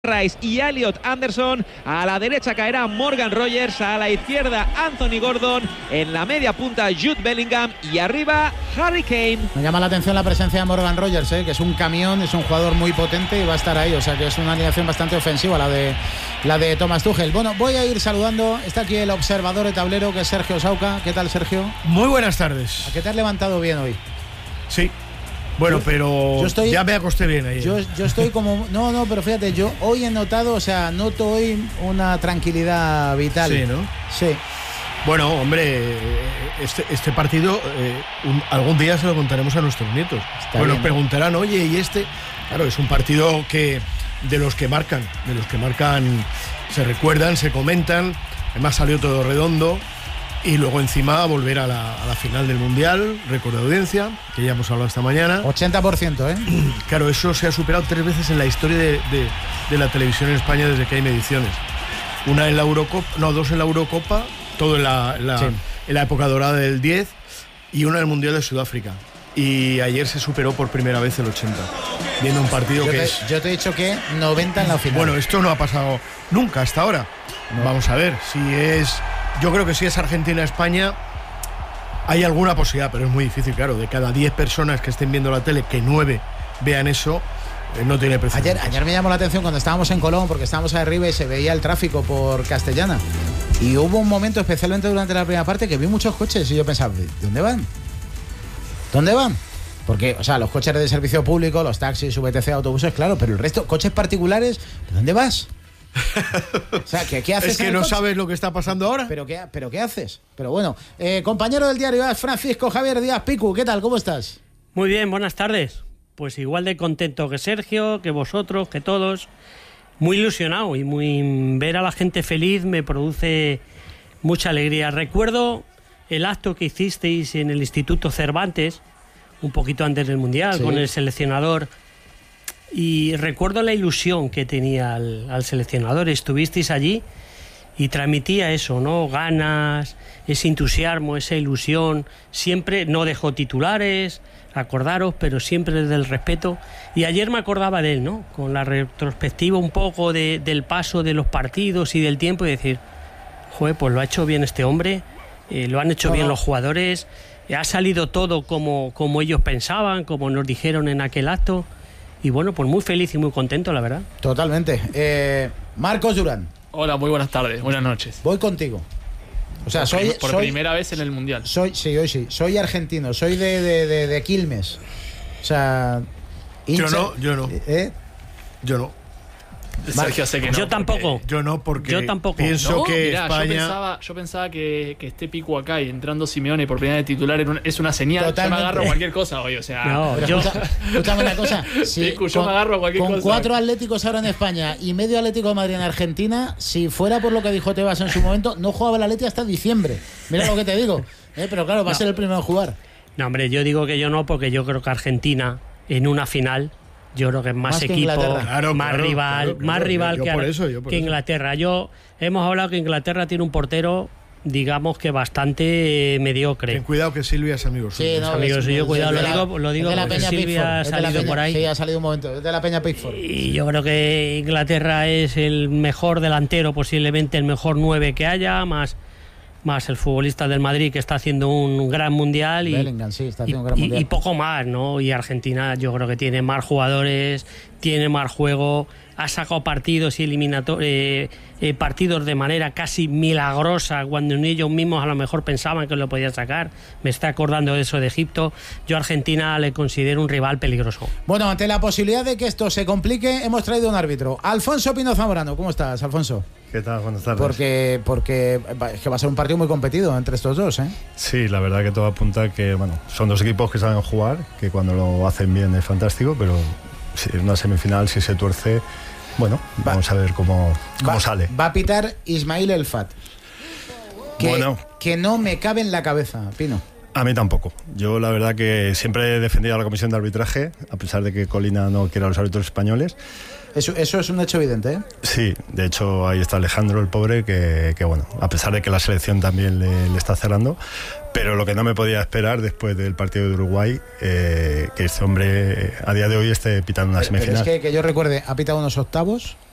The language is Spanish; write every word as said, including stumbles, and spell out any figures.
Rice y Elliot Anderson. A la derecha caerá Morgan Rogers, a la izquierda Anthony Gordon, en la media punta Jude Bellingham y arriba Harry Kane. Me llama la atención la presencia de Morgan Rogers, ¿eh? que es un camión, es un jugador muy potente y va a estar ahí, o sea que es una alineación bastante ofensiva la de la de Thomas Tuchel. Bueno, voy a ir saludando, está aquí el observador de tablero que es Sergio Sauca. ¿Qué tal, Sergio? Muy buenas tardes. ¿A qué te has levantado bien hoy? Sí. Bueno, yo, pero yo estoy, ya me acosté bien ahí. Yo, yo estoy como... No, no, pero fíjate, yo hoy he notado, o sea, noto hoy una tranquilidad vital. Sí, ¿no? Sí. Bueno, hombre, este, este partido eh, un, algún día se lo contaremos a nuestros nietos. Está bueno, bien, preguntarán, oye, ¿y este? Claro, es un partido que de los que marcan, de los que marcan, se recuerdan, se comentan. Además salió todo redondo. Y luego encima volver a la, a la final del Mundial, récord de audiencia, que ya hemos hablado esta mañana. ochenta por ciento, ¿eh? Claro, eso se ha superado tres veces en la historia de, de, de la televisión en España desde que hay mediciones. Una en la Eurocopa, no, dos en la Eurocopa, todo en la, la, sí. en la época dorada del diez, y una en el Mundial de Sudáfrica. Y ayer se superó por primera vez el ochenta, viendo un partido yo que te, es... Yo te he dicho que noventa en la final. Bueno, esto no ha pasado nunca hasta ahora. No. Vamos a ver, si es... Yo creo que si es Argentina-España hay alguna posibilidad, pero es muy difícil, claro. De cada diez personas que estén viendo la tele, que nueve vean eso, eh, no tiene precedentes. Ayer, ayer me llamó la atención cuando estábamos en Colón, porque estábamos arriba y se veía el tráfico por Castellana. Y hubo un momento, especialmente durante la primera parte, que vi muchos coches y yo pensaba, ¿dónde van? ¿Dónde van? Porque, o sea, los coches de servicio público, los taxis, V T C, autobuses, claro, pero el resto, coches particulares, ¿dónde vas? O sea, ¿qué, qué haces? Es que no coche? sabes lo que está pasando ahora. ¿Pero qué, pero qué haces? Pero bueno, eh, compañero del diario Francisco Javier Díaz Picu, ¿qué tal? ¿Cómo estás? Muy bien, buenas tardes. Pues igual de contento que Sergio, que vosotros, que todos. Muy ilusionado y muy ver a la gente feliz me produce mucha alegría. Recuerdo el acto que hicisteis en el Instituto Cervantes, un poquito antes del Mundial, sí, con el seleccionador. Y recuerdo la ilusión que tenía al, al seleccionador. Estuvisteis allí y transmitía eso, ¿no? Ganas, ese entusiasmo, esa ilusión. Siempre no dejó titulares, acordaros, pero siempre desde el respeto. Y ayer me acordaba de él, ¿no? Con la retrospectiva un poco de, del paso de los partidos y del tiempo, y decir, joder, pues lo ha hecho bien este hombre, eh, lo han hecho no, bien no. los jugadores, eh, ha salido todo como, como ellos pensaban, como nos dijeron en aquel acto. Y bueno, pues muy feliz y muy contento, la verdad. Totalmente. Eh, Marcos Durán. Hola, muy buenas tardes, buenas noches. Voy contigo. O sea, por soy... Por soy, primera vez en el Mundial. Soy, sí, hoy sí. Soy argentino, soy de, de, de, de Quilmes. O sea... Hincha, yo no, yo no. ¿Eh? Yo no. Sergio, sé que no. Yo tampoco. Yo no, porque yo tampoco. pienso ¿No? que Mirá, España... Yo pensaba, yo pensaba que, que esté Pico acá y entrando Simeone por primera vez de titular es una señal. Totalmente. Yo me agarro a cualquier cosa hoy, o sea... No, pero yo... Escucha, escúchame una cosa. Si Pico, yo con, me agarro a cualquier con cosa. Con cuatro atléticos ahora en España y medio Atlético de Madrid en Argentina, si fuera por lo que dijo Tebas en su momento, no jugaba el Atleti hasta diciembre. Mira lo que te digo. ¿Eh? Pero claro, va no. a ser el primero en jugar. No, hombre, yo digo que yo no, porque yo creo que Argentina en una final... Yo creo que es más, más equipo, claro, más claro, rival, claro, claro, más rival yo, yo que, por eso, yo por que eso. Inglaterra. Yo hemos hablado que Inglaterra tiene un portero, digamos que bastante mediocre. Ten cuidado que Silvia es amigo suyo. Sí, no, amigos suyos, cuidado, lo la, digo, lo digo porque Peña Silvia ha salido Peña, por ahí. Sí, ha salido un momento, es de la Peña Pickford. Y yo creo que Inglaterra es el mejor delantero, posiblemente el mejor nueve que haya, más más el futbolista del Madrid que está haciendo un gran mundial y, Bellingham, sí, está haciendo y, un gran y, mundial. y poco más, ¿no? Y Argentina yo creo que tiene más jugadores, tiene más juego, ha sacado partidos y eliminatorios, eh, eh, partidos de manera casi milagrosa cuando ni ellos mismos a lo mejor pensaban que lo podían sacar. Me está acordando de eso de Egipto. Yo a Argentina le considero un rival peligroso. Bueno, ante la posibilidad de que esto se complique, hemos traído un árbitro. Alfonso Pino Zamorano, ¿cómo estás, Alfonso? ¿Qué tal? Buenas tardes. Porque, porque es que va a ser un partido muy competido entre estos dos, ¿eh? Sí, la verdad que todo apunta que, bueno, son dos equipos que saben jugar, que cuando lo hacen bien es fantástico, pero si en una semifinal, si se tuerce, bueno, va, vamos a ver cómo, cómo va, sale. Va a pitar Ismail El Fat. Que, bueno. que no me cabe en la cabeza, Pino. A mí tampoco. Yo la verdad que siempre he defendido a la comisión de arbitraje, a pesar de que Colina no quiera a los árbitros españoles. Eso, eso es un hecho evidente, ¿eh? Sí, de hecho ahí está Alejandro, el pobre, que, que bueno, a pesar de que la selección también le, le está cerrando, pero lo que no me podía esperar después del partido de Uruguay, eh, que este hombre a día de hoy esté pitando una pero, semifinal. Pero es que, que yo recuerde, ha pitado unos octavos